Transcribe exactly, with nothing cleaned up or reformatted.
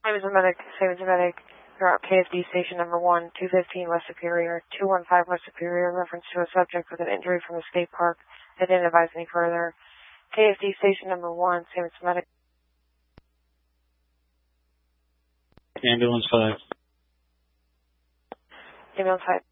Savings Medic, Savings Medic, you're at K F D Station Number one, two fifteen West Superior, two one five West Superior, reference to a subject with an injury from the state park. I didn't advise any further. K F D Station Number one, Savings Medic. Ambulance five. Ambulance five.